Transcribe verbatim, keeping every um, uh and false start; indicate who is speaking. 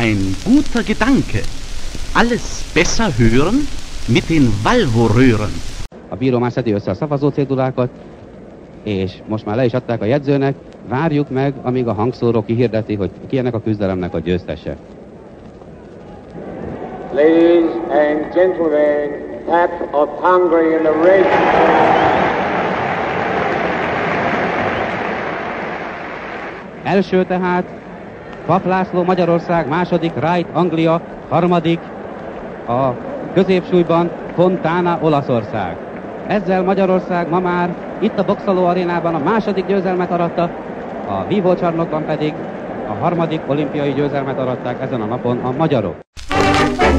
Speaker 1: ein guter Gedanke. Alles besser hören mit den Valvoröhren.
Speaker 2: A bíró már szedi össze a szavazócédulákat, és most már le is adták a jegyzőnek. Várjuk meg, amíg a hangszóró kihirdeti, hogy ki ennek a küzdelemnek a győztese.
Speaker 3: Ladies and gentlemen, Pap of Hungary in the red.
Speaker 2: Első tehát Pap László Magyarország, második Wright Anglia, harmadik a középsúlyban Fontana Olaszország. Ezzel Magyarország ma már itt a Boxoló arénában a második győzelmet aratta, a vívócsarnokban pedig a harmadik olimpiai győzelmet aratták ezen a napon a magyarok.